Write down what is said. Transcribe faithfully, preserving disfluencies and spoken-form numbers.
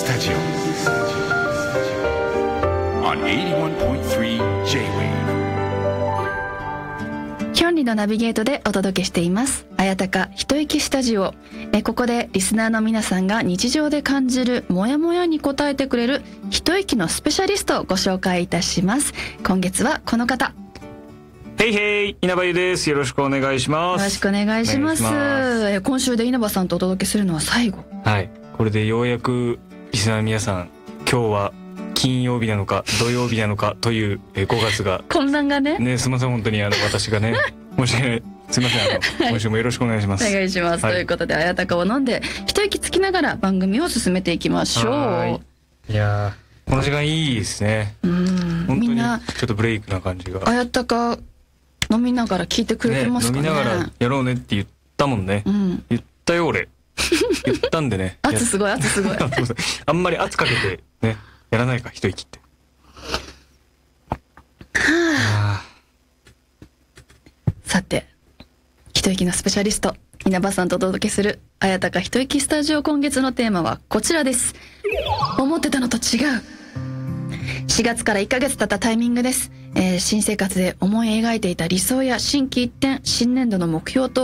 Studio on エイティワンポイントスリー J-Wave。 キョンリのナビゲートでお届けしています綾鷹一息スタジオ。えここでリスナーの皆さんが日常で感じるモヤモヤに答えてくれる一息のスペシャリストをご紹介いたします。今月はこの方。 へいへい、稲葉優です。よろしくお願いします。 よろしくお願いします。 お願いします。 今週で稲葉さんとお届けするのは最後。 はい、これでようやくリスナーの皆さん、今日は金曜日なのか土曜日なのかというごがつが混乱がねね、すみません本当にあの私がね申し訳ない、すみません、あの、はい、今週もよろしくお願いします。 お願いします、はい、ということで綾鷹を飲んで一息つきながら番組を進めていきましょう。 はい、いやこの時間いいですね。うん、本当にちょっとブレイクな感じが。 綾鷹飲みながら聞いてくれてますかね。 ね、飲みながらやろうねって言ったもんね、うん、言ったよ俺言ったんでね圧すごい圧すごいあんまり圧かけてねやらないか一息って。 はあ、さて一息のスペシャリスト稲葉さんとお届けする綾鷹一息スタジオ。今月のテーマはこちらです。思ってたのと違う。しがつからいっかげつ経ったタイミングです。えー、新生活で思い描いていた理想や心機一転、新年度の目標と